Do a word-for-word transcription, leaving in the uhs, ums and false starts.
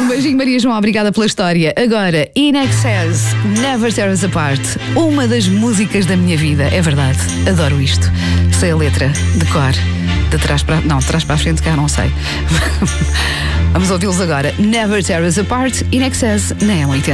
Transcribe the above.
Um beijinho, Maria João, obrigada pela história. Agora, In Excess, Never Tear Us Apart, uma das músicas da minha vida, é verdade, adoro isto. Sei a letra, de cor, de trás para... não, de trás para a frente cá não sei. Vamos ouvi-los agora. Never Tear Us Apart, In Excess, na M oitenta.